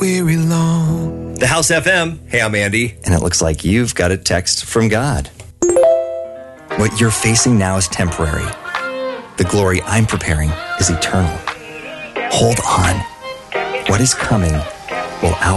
weary long. The House FM. Hey, I'm Andy. And it looks like you've got a text from God. What you're facing now is temporary. The glory I'm preparing is eternal. Hold on. What is coming will